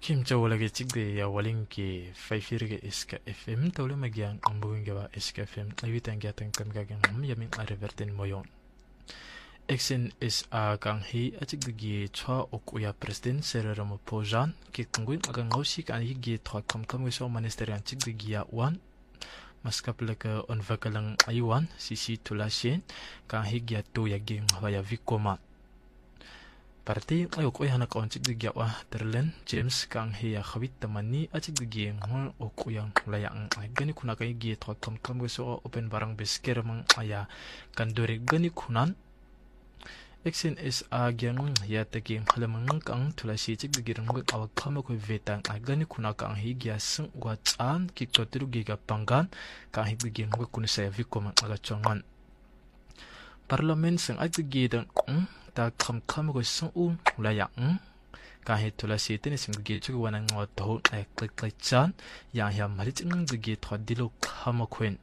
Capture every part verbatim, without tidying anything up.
Kim Jawalage Chigde ya Walinki Faifirge Iska F M Tole Magian Ambuinga Iska F M Avitan Gatan Kangagan Yamin Arevertin Moyon Exen is a gang he a chiggi chwa okuya president Seramo Pojan ki kungwin agang ngosik an higi twa kam kam wiso ministerian chiggi ya wan maskaplaka onvakalang ayuan sisi tulasien kan higi to yagi ngwaya vikoma Parti ayok oy hanak on chiggi ya wa terlen James kang he ya khawit tamani a chiggi ngol okuyang layang ay gani kuna kay gi twa kam kam wiso open barang besker mang aya kandore gani kunan Exen is a gianung ya taking halamang kang tulasi chik the girang with our kamako vetang agani kunakang higia sung what's an kick to giga pangan kang hig begin with kunisa vicom agachongan. Parliament sung at the gidan ta kam kamako sung un layang kang hit tulasi tennis gate to one and what the whole I click like chan yang him mariting the gate what dilo kamaquin.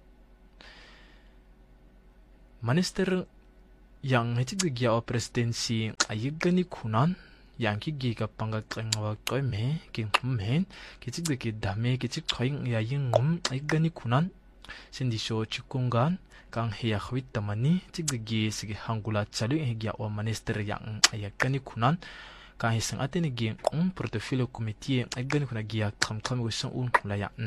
Minister yang hiti gia o presidency ayigani kunan yang ki giga panga kangwa kome ki mhen ki tigde ki dame ki tik khoing ya yingum ayigani kunan sindi sho chikungan kang heya khwit tamani tigde gi sigi hangula chalu he gia o minister yang ayigani kunan kang hisang atene gi um portfolio committee ayigani kuna gia kam kam go sang un la ya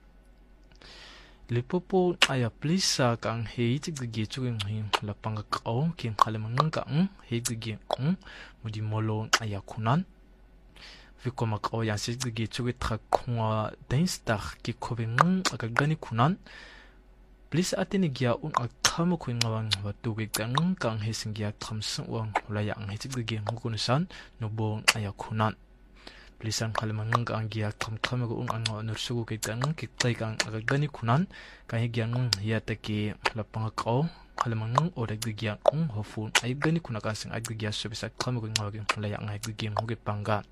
Le popo aya plisa kang hei tiggi chuing hin la panga kau king halamang kang hei tiggi um mudi molo aya kunan vikoma kau yang siggi chugi tra khwa denstar ki khoveng aga gani kunan plisa atini gia un akham ko ngawang watu ge kang kang hei singya khamsung wang la yang hei tiggi ngukunsan no bon aya kunan Lisan kalamang ang gia kam kam ko ang ang nursugo kay kang kitay kang agagani kunan kay gyang yata ki lapang ko kalamang o daggyang ang hofun ay gani kunakan sang ay gya subisa kam ko ngawag laya ang ay gyang hugi pangga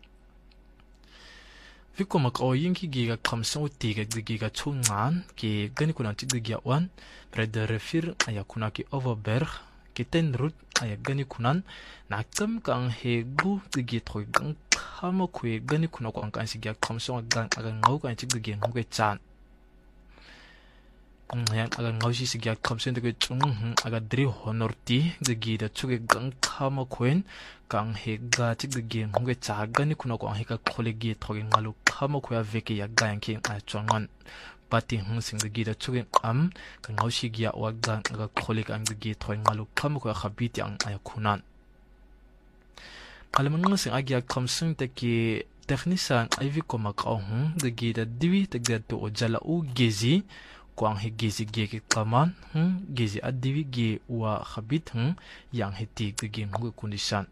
Viko mako yinki giga kam sang uti kay giga chungan ki gani kunan tigya wan brother refir ay kunaki overberg kiten root ay gani kunan nakam kang hegu tigi toy gang hama kwe gani kuna ko ang kansi gya kamsong gang aga ngau kan chig gi ngwe chan yang aga ngau si gya kamsong de chung aga dri honor ti gi da chuge gang hama kwen kang he ga chig gi ngwe cha gani kuna ko ang he ka khole gi thoge ngalu hama kwe veke ya gang ki a chongan pati hung sing gi da chuge am ka ngau si gya wa gang aga khole ka ang gi thoge ngalu hama ko khabiti ang ay kunan Kalamang sing agya kamsung taki teknisan ayvi ko makauhung dagi da diwi tagda to o jala u gezi ko ang he gezi ge kaman hung gezi at diwi ge wa khabit hung yang hiti dagi ngu kondisyon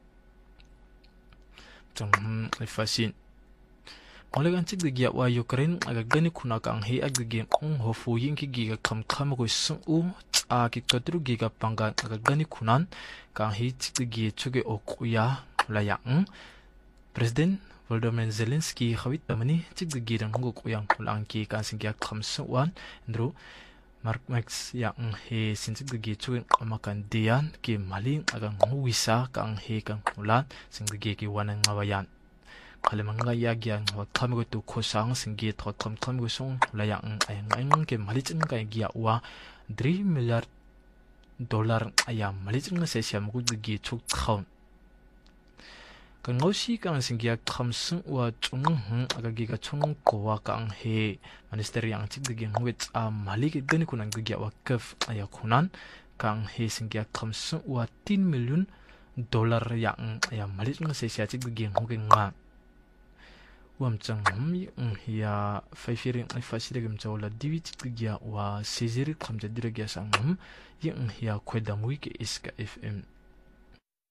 tong hum ifasin Olagan chig dagi wa Ukraine aga gani kuna ka ang he agagi ang hofu yin ki giga kam kam ko sung u a ki totru giga pangan aga gani kunan ka ang he chig dagi chuge okuya layang President Volodymyr Zelensky khawit tamani chiggi girang ngo kuyang kulang ki kan singya khamsu wan ndro Mark Max yang he sinchiggi gi chuin amakan dian ki maling agang wisa kang he kang kulan singgi ki wanang ngawayan kalamanga yagyan wa kamigo tu khosang singgi thot kam kamigo song layang ayang ayang ke malichin ka giya wa three milliard dollar ayam malichin se siam gu gi chuk khaun Kang ngosi kang singya khamsung wa chung aga giga chung ko wa kang he minister yang chig gi ngwet a malik gani kunang gi wa kaf aya kunan kang he singya khamsung wa ten million dollar yang aya malik ng se sia chig gi ngwe nga wam chang mi ya faifiring ai fasile gam chawla diwi chig gi wa sejiri khamja diragya sang yi ya khwedam wi ke iska F M